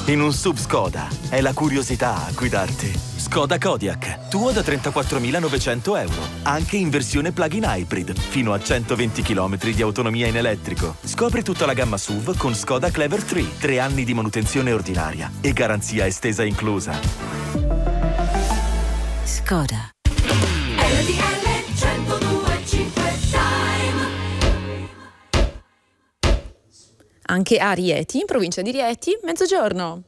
in un SUV Skoda. È la curiosità a guidarti. Skoda Kodiaq, tuo da 34.900 euro, anche in versione plug-in hybrid, fino a 120 km di autonomia in elettrico. Scopri tutta la gamma SUV con Skoda Clever 3, 3 anni di manutenzione ordinaria e garanzia estesa inclusa. Skoda. Anche a Rieti, in provincia di Rieti, mezzogiorno.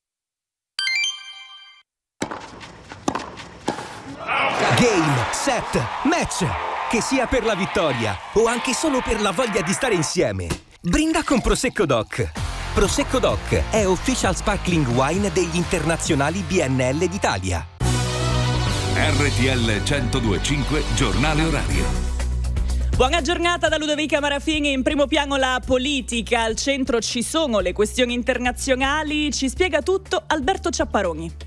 Game, set, match. Che sia per la vittoria o anche solo per la voglia di stare insieme. Brinda con Prosecco Doc. Prosecco Doc è official sparkling wine degli internazionali BNL d'Italia. RTL 102.5 giornale orario. Buona giornata da Ludovica Marafini. In primo piano la politica, al centro ci sono le questioni internazionali. Ci spiega tutto Alberto Ciapparoni.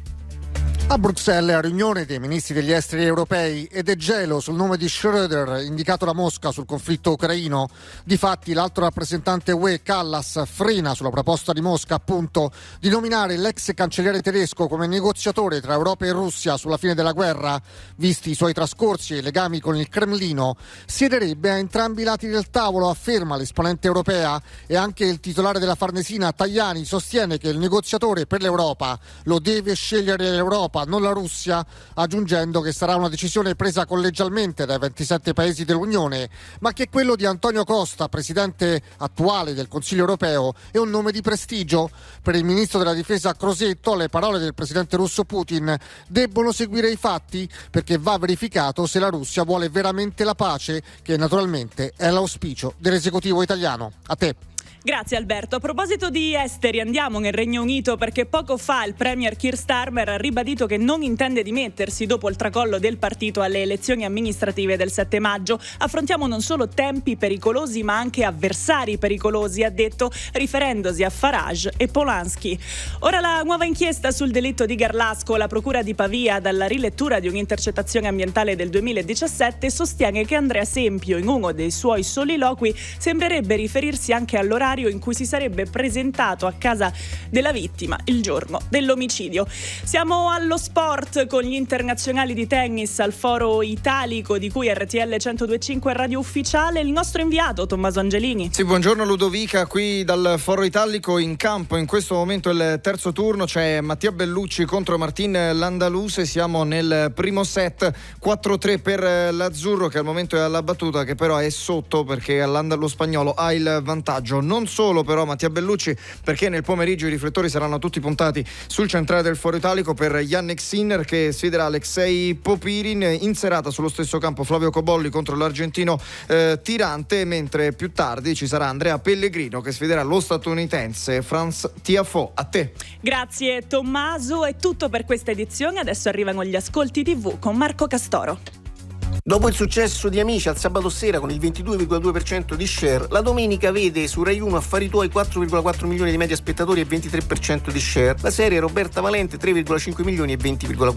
A Bruxelles, riunione dei ministri degli esteri europei ed è gelo sul nome di Schröder, indicato da Mosca sul conflitto ucraino. Difatti l'alto rappresentante UE Kallas frena sulla proposta di Mosca, appunto, di nominare l'ex cancelliere tedesco come negoziatore tra Europa e Russia sulla fine della guerra. Visti i suoi trascorsi e i legami con il Cremlino, siederebbe a entrambi i lati del tavolo, afferma l'esponente europea, e anche il titolare della Farnesina Tajani sostiene che il negoziatore per l'Europa lo deve scegliere l'Europa, non la Russia, aggiungendo che sarà una decisione presa collegialmente dai 27 paesi dell'Unione, ma che quello di Antonio Costa, presidente attuale del Consiglio europeo, è un nome di prestigio. Per il ministro della difesa Crosetto, le parole del presidente russo Putin debbono seguire i fatti, perché va verificato se la Russia vuole veramente la pace, che naturalmente è l'auspicio dell'esecutivo italiano. A te. Grazie Alberto. A proposito di esteri, andiamo nel Regno Unito perché poco fa il premier Keir Starmer ha ribadito che non intende dimettersi dopo il tracollo del partito alle elezioni amministrative del 7 maggio. Affrontiamo non solo tempi pericolosi ma anche avversari pericolosi, ha detto, riferendosi a Farage e Polanski. Ora la nuova inchiesta sul delitto di Garlasco. La procura di Pavia, dalla rilettura di un'intercettazione ambientale del 2017, sostiene che Andrea Sempio, in uno dei suoi soliloqui, sembrerebbe riferirsi anche all'orario in cui si sarebbe presentato a casa della vittima il giorno dell'omicidio. Siamo allo sport con gli internazionali di tennis al Foro Italico, di cui RTL 102.5 è radio ufficiale. Il nostro inviato Tommaso Angelini. Sì, buongiorno Ludovica, qui dal Foro Italico in campo in questo momento il terzo turno, c'è Mattia Bellucci contro Martin Landaluse. Siamo nel primo set, 4-3 per l'azzurro, che al momento è alla battuta, che però è sotto perché lo spagnolo ha il vantaggio. Non solo però Mattia Bellucci, perché nel pomeriggio i riflettori saranno tutti puntati sul centrale del Foro Italico per Yannick Sinner, che sfiderà Alexei Popirin. In serata sullo stesso campo Flavio Cobolli contro l'argentino Tirante, mentre più tardi ci sarà Andrea Pellegrino che sfiderà lo statunitense Franz Tiafoe. A te. Grazie Tommaso, è tutto per questa edizione. Adesso arrivano gli ascolti TV con Marco Castoro. Dopo il successo di Amici al sabato sera con il 22,2% di share, la domenica vede su Rai 1 Affari Tuoi 4,4 milioni di media spettatori e 23% di share. La serie Roberta Valente 3,5 milioni e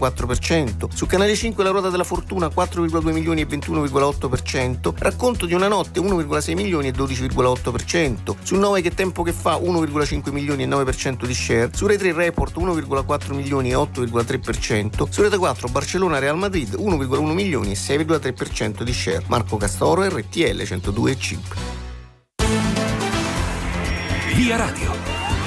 20,4%. Su Canale 5 La Ruota della Fortuna 4,2 milioni e 21,8%. Racconto di una notte 1,6 milioni e 12,8%. Su 9 Che tempo che fa 1,5 milioni e 9% di share. Su Rai 3 Report 1,4 milioni e 8,3%. Su Rete 4 Barcellona Real Madrid 1,1 milioni e 6,3% di share. Marco Castoro, RTL 102.5. Via Radio.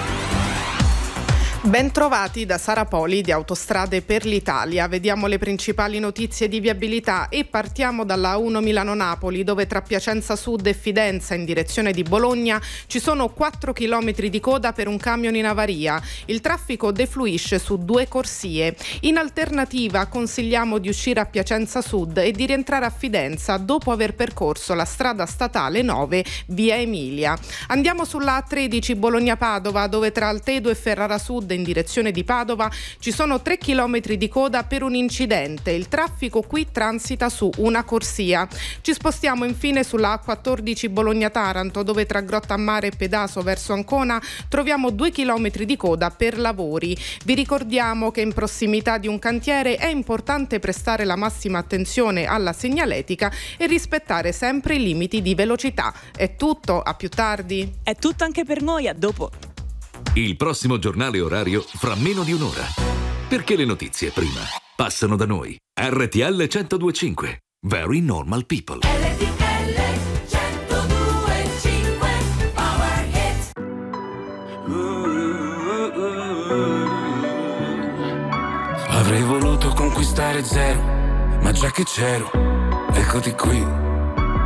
Bentrovati da Sara Poli di Autostrade per l'Italia. Vediamo le principali notizie di viabilità e partiamo dalla A1 Milano-Napoli, dove tra Piacenza Sud e Fidenza in direzione di Bologna ci sono 4 chilometri di coda per un camion in avaria. Il traffico defluisce su 2 corsie. In alternativa consigliamo di uscire a Piacenza Sud e di rientrare a Fidenza dopo aver percorso la strada statale 9 via Emilia. Andiamo sulla A13 Bologna-Padova, dove tra Altedo e Ferrara Sud in direzione di Padova ci sono 3 chilometri di coda per un incidente. Il traffico qui transita su una corsia. Ci spostiamo infine sulla A14 Bologna-Taranto, dove tra Grottammare e Pedaso verso Ancona troviamo 2 chilometri di coda per lavori. Vi ricordiamo che in prossimità di un cantiere è importante prestare la massima attenzione alla segnaletica e rispettare sempre i limiti di velocità. È tutto, a più tardi. È tutto anche per noi, a dopo. Il prossimo giornale orario fra meno di un'ora. Perché le notizie prima passano da noi. RTL 102.5. Very normal people. RTL 102.5 Power Hit. Avrei voluto conquistare zero, ma già che c'ero, eccoti qui.